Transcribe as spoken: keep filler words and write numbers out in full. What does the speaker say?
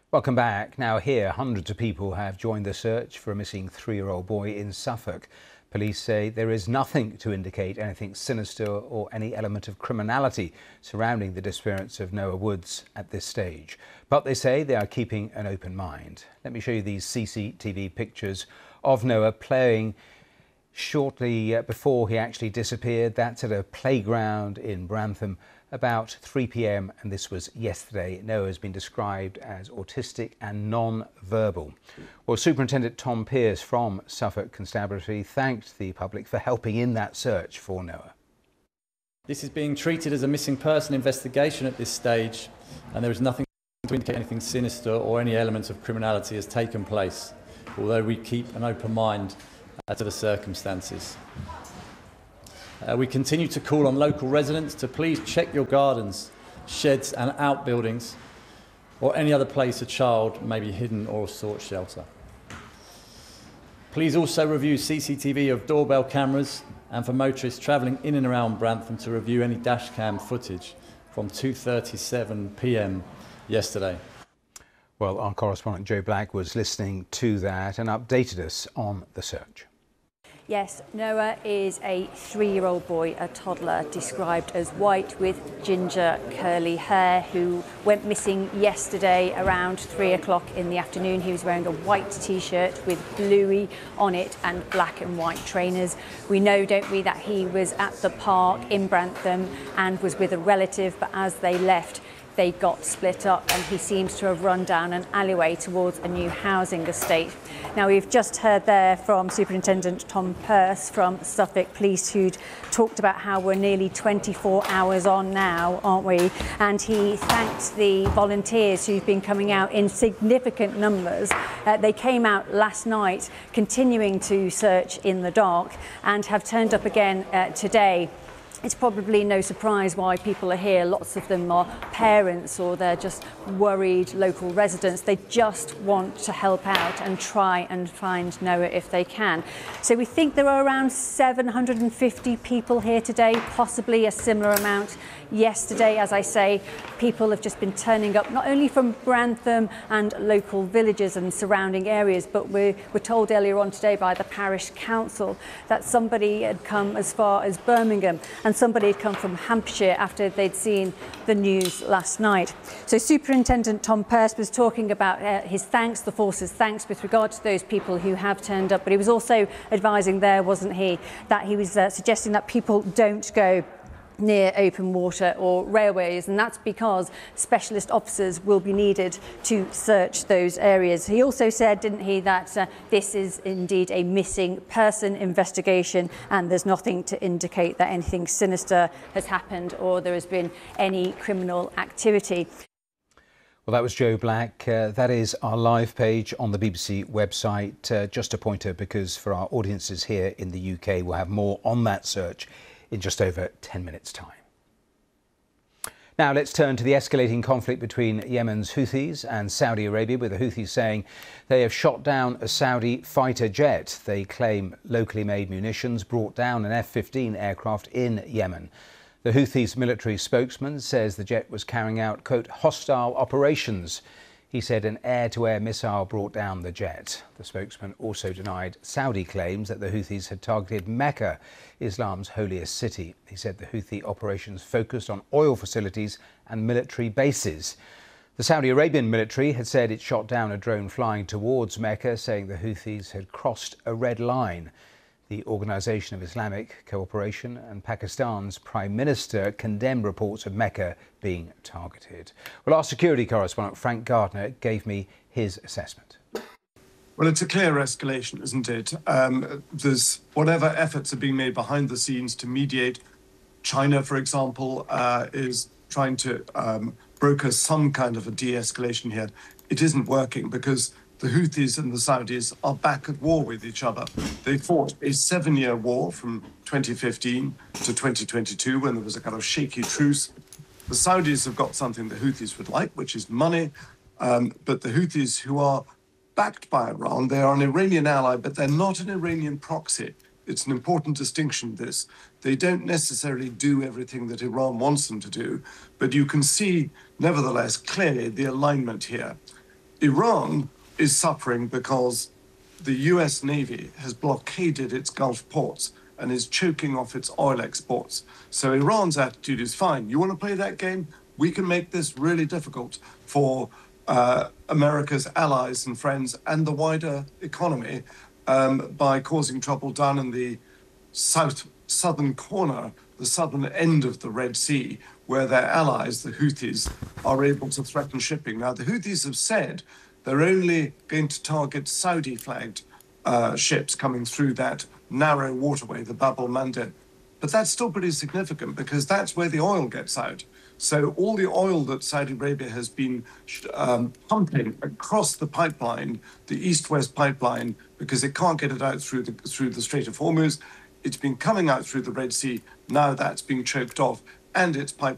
Welcome back. Now here, hundreds of people have joined the search for a missing three-year-old boy in Suffolk. Police say there is nothing to indicate anything sinister or any element of criminality surrounding the disappearance of Noah Woods at this stage. But they say they are keeping an open mind. Let me show you these C C T V pictures of Noah playing shortly before he actually disappeared. That's at a playground in Brantham about three p m and this was yesterday. Noah has been described as autistic and non-verbal. Well, Superintendent Tom Pearce from Suffolk Constabulary thanked the public for helping in that search for Noah. This is being treated as a missing person investigation at this stage, and there is nothing to indicate anything sinister or any element of criminality has taken place, although we keep an open mind uh, to the circumstances. Uh, we continue to call on local residents to please check your gardens, sheds and outbuildings, or any other place a child may be hidden or sought shelter. Please also review C C T V of doorbell cameras, and for motorists travelling in and around Brantham to review any dashcam footage from two thirty-seven p m yesterday. Well, our correspondent Joe Black was listening to that and updated us on the search. Yes, Noah is a three-year-old boy, a toddler, described as white with ginger curly hair, who went missing yesterday around three o'clock in the afternoon. He was wearing a white t-shirt with bluey on it and black and white trainers. We know, don't we, that he was at the park in Brantham and was with a relative, but as they left, they got split up and he seems to have run down an alleyway towards a new housing estate. Now, we've just heard there from Superintendent Tom Pearce from Suffolk Police, who'd talked about how we're nearly twenty-four hours on now, aren't we? And he thanked the volunteers who've been coming out in significant numbers. Uh, they came out last night continuing to search in the dark and have turned up again uh, today. It's probably no surprise why people are here. Lots of them are parents or they're just worried local residents. They just want to help out and try and find Noah if they can. So we think there are around seven hundred fifty people here today, possibly a similar amount yesterday. As I say, people have just been turning up, not only from Brantham and local villages and surrounding areas, but we were told earlier on today by the parish council that somebody had come as far as Birmingham and somebody had come from Hampshire after they'd seen the news last night. So Superintendent Tom Pearce was talking about uh, his thanks, the force's thanks with regard to those people who have turned up, but he was also advising there, wasn't he, that he was uh, suggesting that people don't go near open water or railways, and that's because specialist officers will be needed to search those areas. He also said, didn't he, that uh, this is indeed a missing person investigation and there's nothing to indicate that anything sinister has happened or there has been any criminal activity. Well, that was Joe Black. Uh, that is our live page on the B B C website. Uh, just a pointer, because for our audiences here in the U K, we'll have more on that search in just over ten minutes' time. Now let's turn to the escalating conflict between Yemen's Houthis and Saudi Arabia, with the Houthis saying they have shot down a Saudi fighter jet. They claim locally made munitions brought down an F fifteen aircraft in Yemen. The Houthis' military spokesman says the jet was carrying out, quote, hostile operations. He said an air-to-air missile brought down the jet. The spokesman also denied Saudi claims that the Houthis had targeted Mecca, Islam's holiest city. He said the Houthi operations focused on oil facilities and military bases. The Saudi Arabian military had said it shot down a drone flying towards Mecca, saying the Houthis had crossed a red line. The Organisation of Islamic Cooperation and Pakistan's Prime Minister condemned reports of Mecca being targeted. Well, our security correspondent Frank Gardner gave me his assessment. Well, it's a clear escalation, isn't it? Um, there's whatever efforts are being made behind the scenes to mediate. China, for example, uh, is trying to um, broker some kind of a de-escalation here. It isn't working because the Houthis and the Saudis are back at war with each other. They fought a seven-year war from twenty fifteen to twenty twenty-two, when there was a kind of shaky truce. The Saudis have got something the Houthis would like, which is money. Um, but the Houthis, who are backed by Iran, they are an Iranian ally, but they're not an Iranian proxy. It's an important distinction, this. They don't necessarily do everything that Iran wants them to do, but you can see, nevertheless, clearly the alignment here. Iran is suffering because the U S Navy has blockaded its Gulf ports and is choking off its oil exports. So Iran's attitude is fine. You want to play that game? We can make this really difficult for uh, America's allies and friends and the wider economy um, by causing trouble down in the south southern corner, the southern end of the Red Sea, where their allies, the Houthis, are able to threaten shipping. Now, the Houthis have said they're only going to target Saudi-flagged uh, ships coming through that narrow waterway, the Bab el-Mandeb. But that's still pretty significant because that's where the oil gets out. So all the oil that Saudi Arabia has been um, pumping across the pipeline, the east-west pipeline, because it can't get it out through the through the Strait of Hormuz, it's been coming out through the Red Sea. Now that's being choked off, and its pipeline